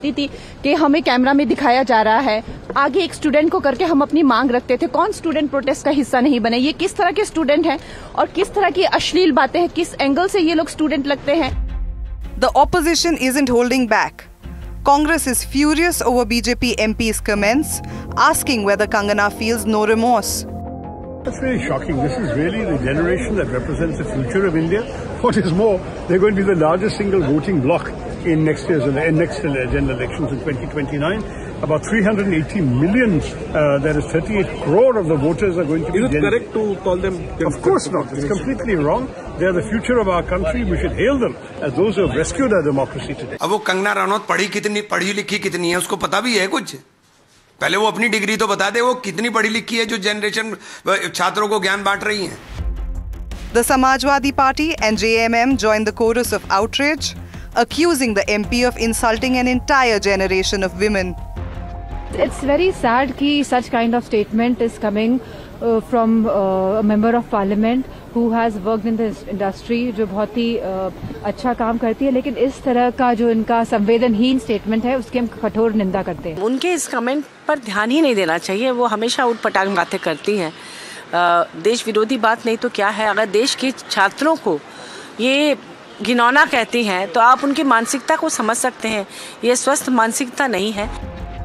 थी कि हमें कैमरा में दिखाया जा रहा है, आगे एक स्टूडेंट को करके हम अपनी मांग रखते थे। कौन स्टूडेंट प्रोटेस्ट का हिस्सा नहीं बने? ये किस तरह के स्टूडेंट हैं और किस तरह की अश्लील बातें हैं, किस एंगल से ये लोग स्टूडेंट लगते हैं? The opposition isn't holding back. Congress is furious over BJP MP's comments, asking whether Kangana feels no remorse. That's really shocking. This is really the generation that represents the future of India. What is more, they're going to be the largest single voting bloc in next general elections in 2029. About 380 million, that is 38 crore of the voters are going to be... Is it correct to call them... Of course not. It's completely wrong. They are the future of our country. We should hail them as those who have rescued our democracy today. अब वो कंगना रनौत पढ़ी लिखी कितनी है, उसको पता भी है कुछ? पहले वो अपनी डिग्री तो बता दे, वो कितनी पढ़ी लिखी है जो जनरेशन छात्रों को ज्ञान बांट रही है। The Samajwadi Party and JMM joined the chorus of outrage, accusing the MP of insulting an entire generation of women. It's very sad कि such kind of statement is coming from a member of parliament who has worked in this industry, जो बहुत ही अच्छा काम करती है, लेकिन इस तरह का जो इनका संवेदनहीन स्टेटमेंट है उसकी हम कठोर निंदा करते हैं। उनके इस कमेंट पर ध्यान ही नहीं देना चाहिए। वो हमेशा उठपटांग बातें करती हैं। देश विरोधी बात नहीं तो क्या है। अगर देश के छात्रों को ये घिनौना कहती हैं तो आप उनकी मानसिकता को समझ सकते हैं। ये स्वस्थ मानसिकता नहीं है।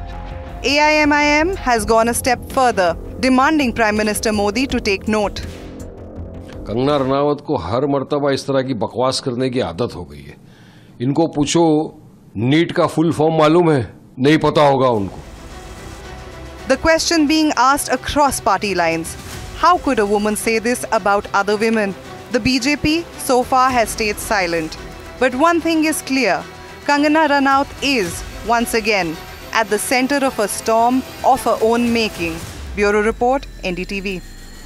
AIMIM has gone a step further, demanding Prime Minister Modi to take note. Kangana Ranaut को हर मर्तबा इस तरह की बकवास करने की आदत हो गई है। इनको पूछो नीट का फुल फॉर्म मालूम है? नहीं पता होगा उनको। The question being asked across party lines: how could a woman say this about other women? The BJP so far has stayed silent. But one thing is clear: Kangana Ranaut is once again at the center of a storm of her own making. Bureau Report, NDTV.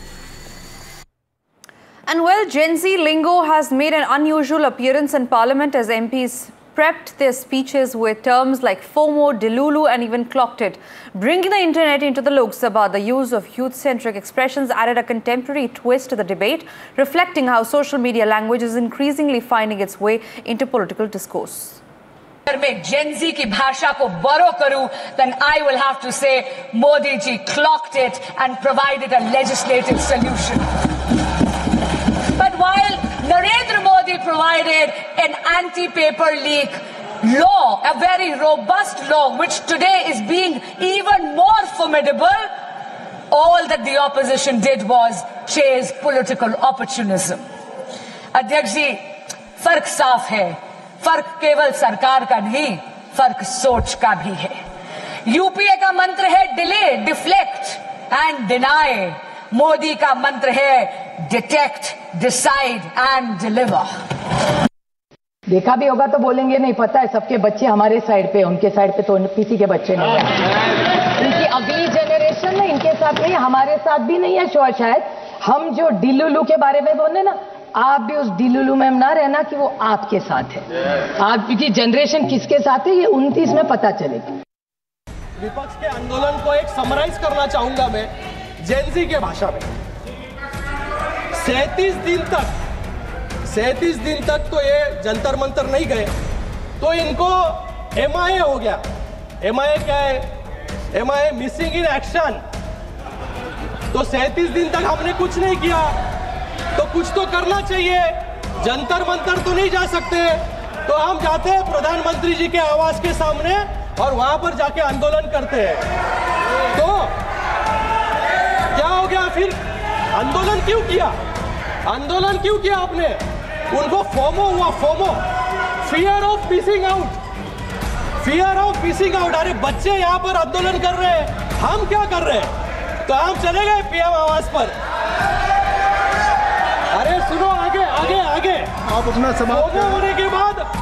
And well, Gen Z lingo has made an unusual appearance in Parliament as MPs prepped their speeches with terms like FOMO, Delulu and even clocked it. Bringing the internet into the Lok Sabha, the use of youth-centric expressions added a contemporary twist to the debate, reflecting how social media language is increasingly finding its way into political discourse. अगर मैं Gen Z की भाषा को borrow करूं, then I will have to say Modi ji clocked it and provided a legislative solution. But while Narendra Modi provided an anti-paper leak law, a very robust law, which today is being even more formidable, all that the opposition did was chase political opportunism. अध्यक्ष जी, फर्क साफ है। फर्क केवल सरकार का नहीं, फर्क सोच का भी है। यूपीए का मंत्र है delay, deflect and deny. Modi का मंत्र है डिटेक्ट, डिसाइड एंड डिलीवर। देखा भी होगा तो बोलेंगे नहीं पता है, सबके बच्चे हमारे साइड पे, उनके साइड पे तो किसी के बच्चे नहीं है। इनकी अगली जनरेशन है, इनके साथ नहीं, हमारे साथ भी नहीं है शायद। हम जो डिलुलू के बारे में बोले ना, आप भी उस डिलुलू में ना रहना कि वो आपके साथ है। आपकी जनरेशन किसके साथ है ये 29 में पता चलेगा। विपक्ष के आंदोलन को एक समराइज करना चाहूंगा मैं जेन ज़ी के भाषा में। 37 दिन तक तो ये जंतर मंतर नहीं गए, तो इनको MIA हो गया। MIA क्या है? MIA missing in action. तो 37 दिन तक हमने कुछ नहीं किया, तो कुछ तो करना चाहिए। जंतर मंतर तो नहीं जा सकते, तो हम जाते हैं प्रधानमंत्री जी के आवास के सामने और वहां पर जाके आंदोलन करते हैं। तो क्या हो गया फिर? आंदोलन क्यों किया? आंदोलन क्यों किया आपने? उनको फोमो हुआ, FOMO, fear of missing out, fear of missing out. अरे बच्चे यहाँ पर आंदोलन कर रहे हैं, हम क्या कर रहे हैं? तो हम चले गए PM आवास पर। अरे सुनो, आगे आगे आगे आप अपना समाप्त फोमो होने के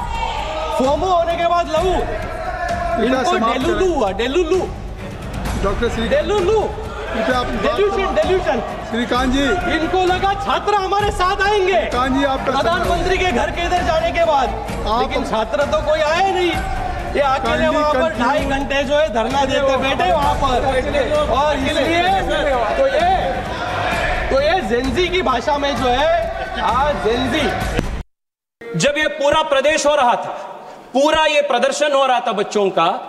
बाद लहू, इनको डेलुलू हुआ, डेलुलू, डॉक्टर श्री डेलुलू, डेल्यूशन। श्रीकांत जी, इनको लगा छात्र हमारे साथ आएंगे श्रीकांत जी, आपका प्रधानमंत्री के घर के इधर जाने के बाद, लेकिन छात्र तो कोई आए नहीं। ये अकेले वहाँ पर 2.5 घंटे जो है धरना देते बैठे वहाँ पर। और इसलिए तो ये जेनजी की भाषा में जो है आज जेनजी, जब ये पूरा प्रदेश हो रहा था पूरा ये प्रदर्शन हो रहा था बच्चों का,